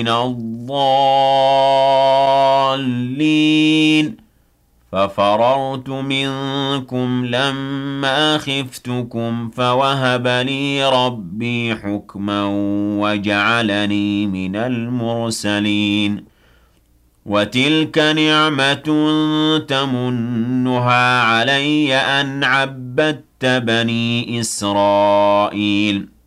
الضالين ففررت منكم لما خفتكم فوهب لي ربي حكما وجعلني من المرسلين وتلك نعمة تمنها علي أن عبدت بني إسرائيل